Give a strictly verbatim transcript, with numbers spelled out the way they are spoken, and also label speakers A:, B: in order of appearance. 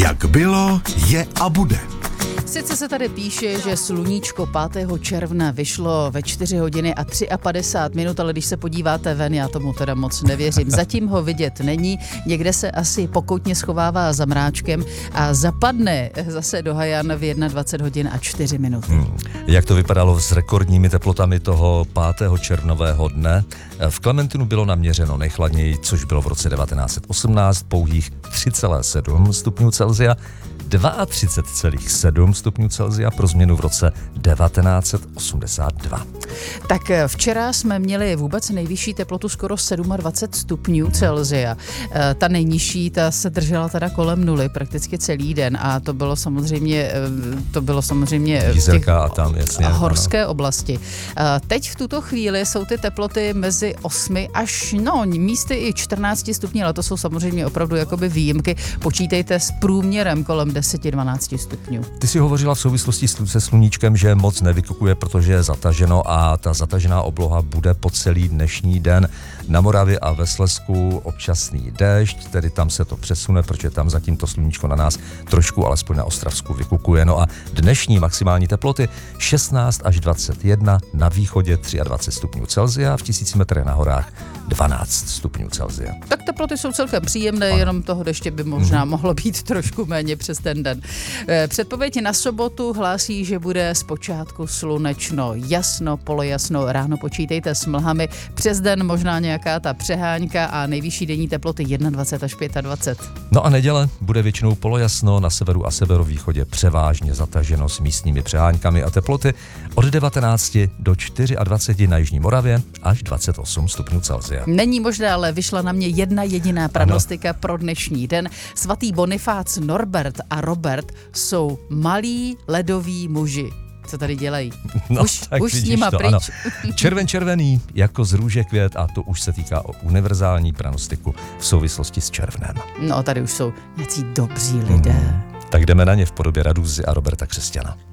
A: Jak bylo, je a bude.
B: Sice se tady píše, že sluníčko pátého června vyšlo ve čtyři hodiny a padesát tři minut, ale když se podíváte ven, já tomu teda moc nevěřím. Zatím ho vidět není, někde se asi pokoutně schovává za mráčkem a zapadne zase do Hajan v dvacet jedna hodin a čtyři minuty.
C: Hmm. Jak to vypadalo s rekordními teplotami toho pátého červnového dne? V Klementinu bylo naměřeno nejchladněji, což bylo v roce devatenáct set osmnáct, pouhých tři celá sedm stupňů Celsia, třicet dva celá sedm stupňů Celsia pro změnu v roce devatenáct set osmdesát dva.
B: Tak včera jsme měli vůbec nejvyšší teplotu skoro dvacet sedm stupňů Celsia. Ta nejnižší, ta se držela teda kolem nuly prakticky celý den a to bylo samozřejmě to bylo samozřejmě v těch
C: a tam, jasně,
B: horské
C: ano.
B: oblasti. Teď v tuto chvíli jsou ty teploty mezi osmi až no místy i čtrnácti stupňů, ale to jsou samozřejmě opravdu jakoby výjimky. Počítejte s průměrem kolem deset až dvanáct stupňů.
C: Ty si hovořila v souvislosti se sluníčkem, že moc nevykukuje, protože je zataženo a ta zatažená obloha bude po celý dnešní den. Na Moravě a ve Slezsku občasný déšť, tedy tam se to přesune, protože tam zatím to sluníčko na nás trošku, alespoň na Ostravsku, vykukuje. No a dnešní maximální teploty šestnáct až dvacet jedna, na východě dvacet tři stupňů Celsia, v tisíci metrech na horách dvanáct stupňů Celsia.
B: Tak teploty jsou celkem příjemné, ano. Jenom toho deště by možná mm. mohlo být trošku méně přes ten den. Předpověď na sobotu hlásí, že bude zpočátku slunečno, jasno, polojasno, ráno počítejte s mlhami, přes den možná nějaká ta přehánka a nejvyšší denní teploty dvacet jedna až dvacet pět.
C: No a neděle bude většinou polojasno, na severu a severovýchodě převážně zataženo s místními přeháňkami a teploty od devatenácti do dvaceti čtyři na jižní Moravě až dvacet osm stupňů Celsia.
B: Není možné, ale vyšla na mě jedna jediná prognostika ano. pro dnešní den. Svatý Bonifác, Norbert a Robert jsou malí ledoví muži. Co tady dělají?
C: No,
B: už už s nima
C: to,
B: pryč.
C: Ano. Červen červený, jako z růže květ, a to už se týká o univerzální pranostiku v souvislosti s červnem.
B: No, tady už jsou nějací dobří lidé.
C: Hmm. Tak jdeme na ně v podobě Radúzy a Roberta Křesťana.